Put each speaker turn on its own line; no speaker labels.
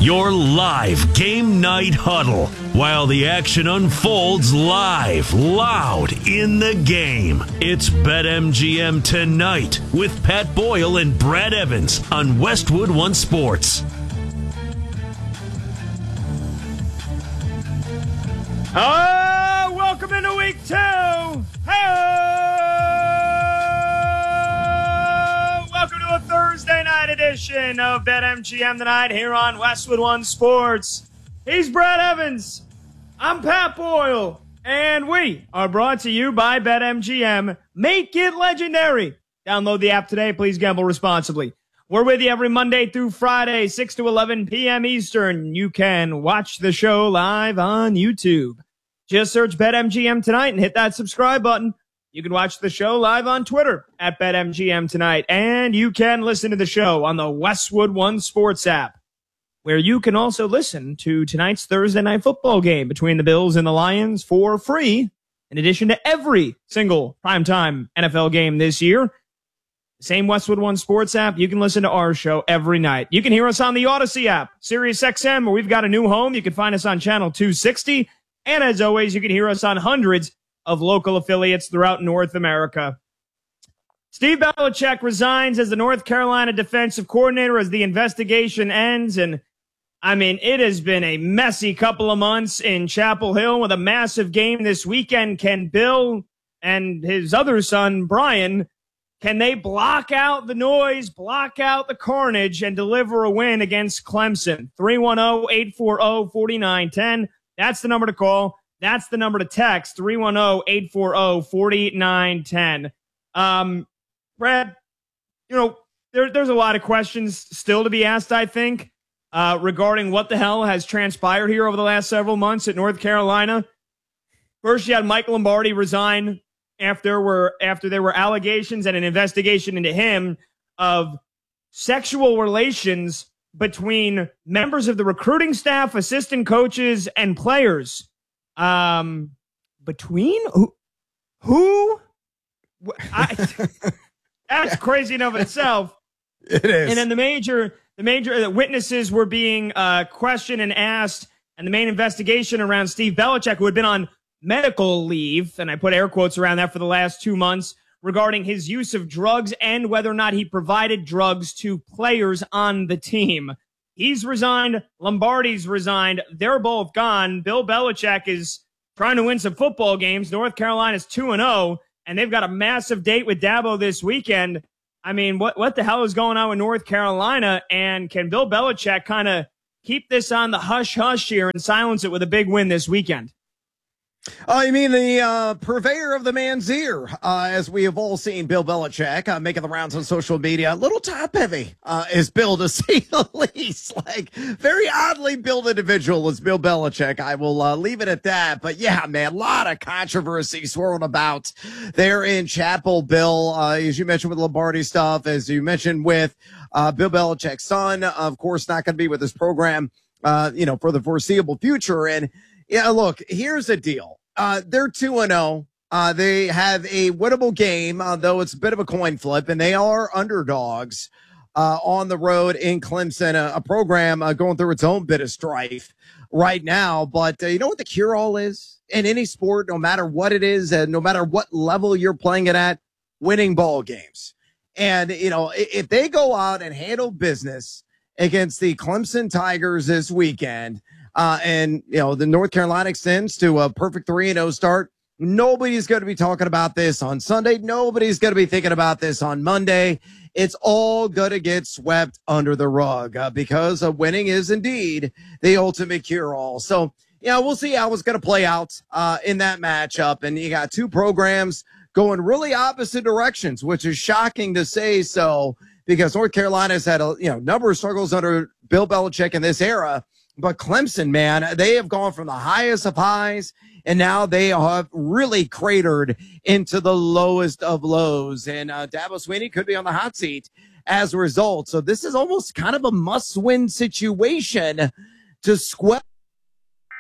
Your live game night huddle while the action unfolds live, loud in the game. It's BetMGM Tonight with Pat Boyle and Brad Evans on Westwood One Sports.
Oh, welcome into week 2. Welcome to a Thursday night edition of BetMGM Tonight here on Westwood One Sports. He's Brad Evans. I'm Pat Boyle. And we are brought to you by BetMGM. Make it legendary. Download the app today. Please gamble responsibly. We're with you every Monday through Friday, 6 to 11 p.m. Eastern. You can watch the show live on YouTube. Just search BetMGM Tonight and hit that subscribe button. You can watch the show live on Twitter at BetMGM Tonight. And you can listen to the show on the Westwood One Sports app, where you can also listen to tonight's Thursday night football game between the Bills and the Lions for free, in addition to every single primetime NFL game this year. Same Westwood One Sports app. You can listen to our show every night. You can hear us on the Odyssey app, SiriusXM, where we've got a new home. You can find us on channel 260. And as always, you can hear us on hundreds of local affiliates throughout North America. Steve Belichick resigns as the North Carolina defensive coordinator as the investigation ends. And, I mean, it has been a messy couple of months in Chapel Hill with a massive game this weekend. Can Bill and his other son, Brian, can they block out the noise, block out the carnage, and deliver a win against Clemson? 310-840-4910. That's the number to call. That's the number to text, 310-840-4910. Brad, you know, there's a lot of questions still to be asked, I think, regarding what the hell has transpired here over the last several months at North Carolina. First, you had Mike Lombardi resign after there were allegations and an investigation into him of sexual relations between members of the recruiting staff, assistant coaches, and players. Between who? That's crazy enough in itself.
It is.
And then the major witnesses were being questioned and asked, and the main investigation around Steve Belichick, who had been on medical leave, and I put air quotes around that, for the last 2 months, regarding his use of drugs and whether or not he provided drugs to players on the team. He's resigned. Lombardi's resigned. They're both gone. Bill Belichick is trying to win some football games. North Carolina's 2-0, and they've got a massive date with Dabo this weekend. I mean, what the hell is going on with North Carolina? And can Bill Belichick kind of keep this on the hush-hush here and silence it with a big win this weekend?
Oh, you mean the purveyor of the man's ear, as we have all seen Bill Belichick making the rounds on social media. A little top-heavy is Bill, to say the least. Like, very oddly built individual is Bill Belichick. I will leave it at that. But, yeah, man, a lot of controversy swirling about there in Chapel Hill, as you mentioned with Lombardi stuff, as you mentioned with Bill Belichick's son, of course, not going to be with this program, for the foreseeable future. And, yeah, look, here's the deal. They're 2-0. They have a winnable game, though it's a bit of a coin flip, and they are underdogs on the road in Clemson, a program going through its own bit of strife right now. But you know what the cure-all is in any sport, no matter what it is, and no matter what level you're playing it at? Winning ball games. And, if they go out and handle business against the Clemson Tigers this weekend, and the North Carolina extends to a perfect 3-0 start, nobody's going to be talking about this on Sunday. Nobody's going to be thinking about this on Monday. It's all going to get swept under the rug because winning is indeed the ultimate cure-all. So, we'll see how it's going to play out in that matchup. And you got two programs going really opposite directions, which is shocking to say so, because North Carolina's had a number of struggles under Bill Belichick in this era. But Clemson, man, they have gone from the highest of highs, and now they have really cratered into the lowest of lows. And Dabo Swinney could be on the hot seat as a result. So this is almost kind of a must-win situation to squelch